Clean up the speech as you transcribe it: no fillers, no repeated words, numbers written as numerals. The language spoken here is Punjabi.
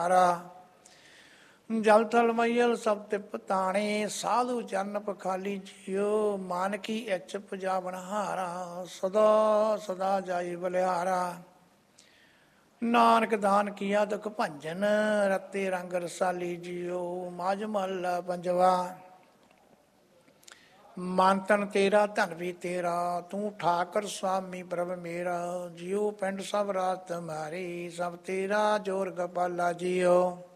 ਜਲ ਥਲ ਮਈਲ ਸਭ ਤਿਪ ਤਾਣੇ, ਸਾਧੂ ਚਰਨ ਪਖਾਲੀ ਜਿਉ, ਮਾਨਕੀ ਇਚ ਪੁਜਾਵਨ ਹਾਰਾ, ਸਦਾ ਸਦਾ ਜਾਈ ਬਲਿਹਾਰਾ। ਨਾਨਕ ਦਾਨ ਕੀਆ ਦੁਖ ਭੰਜਨ, ਰਤੇ ਰੰਗ ਰਸਾਲੀ ਜਿਉ, ਮਾਝ ਮਹੱਲਾ ਪੰਜਵਾ। ਮਨ ਤਨ ਤੇਰਾ ਧਨ ਵੀ ਤੇਰਾ, ਤੂੰ ਠਾਕਰ ਸੁਆਮੀ ਪ੍ਰਭ ਮੇਰਾ, ਜਿਉ ਪਿੰਡ ਸਭ ਰਾਤ ਤੁਮਾਰੀ, ਸਭ ਤੇਰਾ ਜੋਰ ਗੋਪਾਲਾ ਜਿਉ।